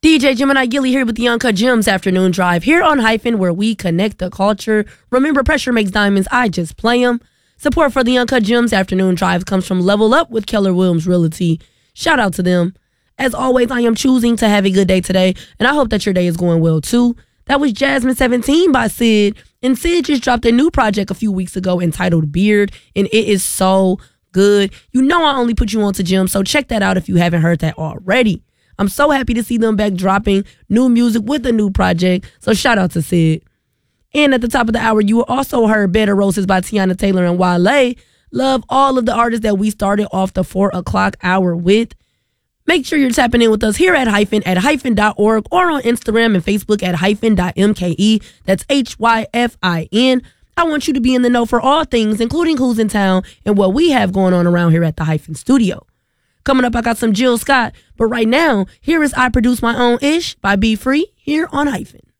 DJ Gemini Gilly here with the Uncut Gems Afternoon Drive here on Hyphen, where we connect the culture. Remember, pressure makes diamonds. I just play them. Support for the Uncut Gems Afternoon Drive comes from Level Up with Keller Williams Realty. Shout out to them. As always, I am choosing to have a good day today, and I hope that your day is going well too. That was Jasmine 17 by Sid, and Sid just dropped a new project a few weeks ago entitled Beard, and it is so good. You know I only put you on to Gems, so check that out if you haven't heard that already. I'm so happy to see them back dropping new music with a new project, so shout out to Sid. And at the top of the hour, you also heard Bed of Roses by Tiana Taylor and Wale. Love all of the artists that we started off the 4 o'clock hour with. Make sure you're tapping in with us here at hyphen.org or on Instagram and Facebook at hyphen.mke. That's HYFIN. I want you to be in the know for all things, including who's in town and what we have going on around here at the Hyphen Studio. Coming up, I got some Jill Scott. But right now, here is I Produce My Own Ish by Be Free here on Hyphen.